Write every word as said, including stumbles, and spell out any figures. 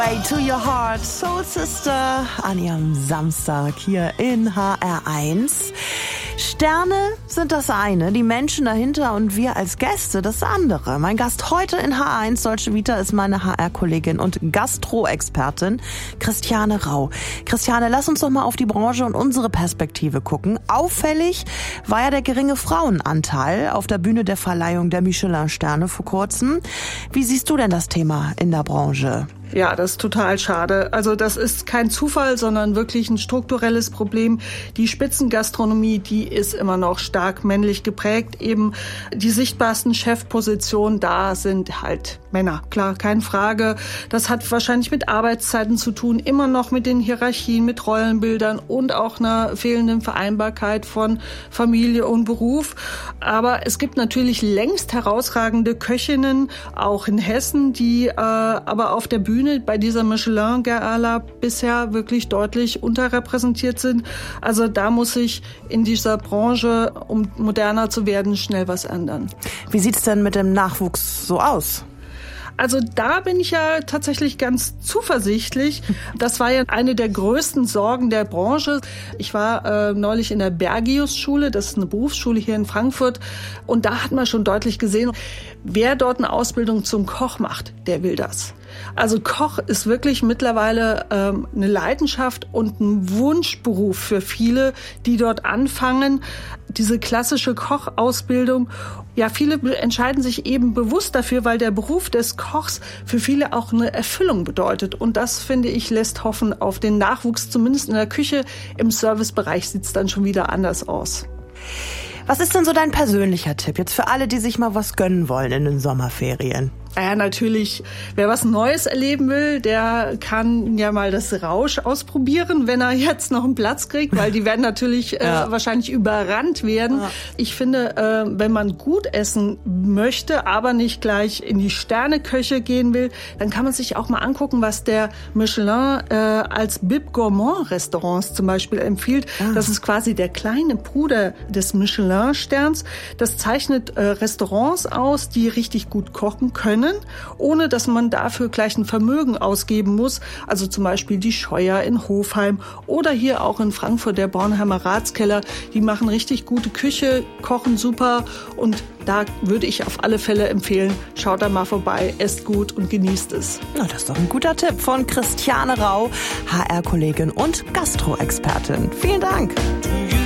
Way to your heart, Soul Sister, an ihrem Samstag hier in H R eins. Sterne sind das eine, die Menschen dahinter und wir als Gäste das andere. Mein Gast heute in H R eins Deutsche Vita ist meine H R-Kollegin und Gastro-Expertin Christiane Rau. Christiane, lass uns doch mal auf die Branche und unsere Perspektive gucken. Auffällig war ja der geringe Frauenanteil auf der Bühne der Verleihung der Michelin-Sterne vor kurzem. Wie siehst du denn das Thema in der Branche? Ja, das ist total schade. Also das ist kein Zufall, sondern wirklich ein strukturelles Problem. Die Spitzengastronomie, die ist immer noch stark männlich geprägt. Eben die sichtbarsten Chefpositionen, da sind halt Männer. Klar, keine Frage. Das hat wahrscheinlich mit Arbeitszeiten zu tun, immer noch mit den Hierarchien, mit Rollenbildern und auch einer fehlenden Vereinbarkeit von Familie und Beruf. Aber es gibt natürlich längst herausragende Köchinnen, auch in Hessen, die äh, aber auf der Bühne bei dieser Michelin-Gala bisher wirklich deutlich unterrepräsentiert sind. Also da muss sich in dieser Branche, um moderner zu werden, schnell was ändern. Wie sieht's denn mit dem Nachwuchs so aus? Also da bin ich ja tatsächlich ganz zuversichtlich. Das war ja eine der größten Sorgen der Branche. Ich war äh, neulich in der Bergius-Schule, das ist eine Berufsschule hier in Frankfurt. Und da hat man schon deutlich gesehen, wer dort eine Ausbildung zum Koch macht, der will das. Also Koch ist wirklich mittlerweile ähm, eine Leidenschaft und ein Wunschberuf für viele, die dort anfangen. Diese klassische Kochausbildung, ja, viele entscheiden sich eben bewusst dafür, weil der Beruf des Kochs für viele auch eine Erfüllung bedeutet. Und das, finde ich, lässt hoffen auf den Nachwuchs, zumindest in der Küche. Im Servicebereich sieht es dann schon wieder anders aus. Was ist denn so dein persönlicher Tipp jetzt für alle, die sich mal was gönnen wollen in den Sommerferien? Ja, natürlich. Wer was Neues erleben will, der kann ja mal das Rausch ausprobieren, wenn er jetzt noch einen Platz kriegt, weil die werden natürlich ja. äh, wahrscheinlich überrannt werden. Ja. Ich finde, äh, wenn man gut essen möchte, aber nicht gleich in die Sterneköche gehen will, dann kann man sich auch mal angucken, was der Michelin äh, als Bib Gourmand Restaurants zum Beispiel empfiehlt. Ah. Das ist quasi der kleine Bruder des Michelin-Sterns. Das zeichnet äh, Restaurants aus, die richtig gut kochen können, ohne dass man dafür gleich ein Vermögen ausgeben muss. Also zum Beispiel die Scheuer in Hofheim oder hier auch in Frankfurt der Bornheimer Ratskeller. Die machen richtig gute Küche, kochen super und da würde ich auf alle Fälle empfehlen, schaut da mal vorbei, esst gut und genießt es. Na, das ist doch ein guter Tipp von Christiane Rau, H R-Kollegin und Gastro-Expertin. Vielen Dank.